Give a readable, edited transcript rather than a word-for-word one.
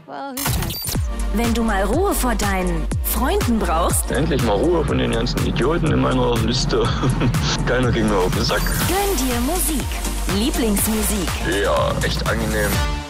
Well, who's next? Wenn du mal Ruhe vor deinen Freunden brauchst, Endlich mal Ruhe von den ganzen Idioten in meiner Liste. Keiner ging mir auf den Sack. gönn dir Musik. Lieblingsmusik. Ja, echt angenehm.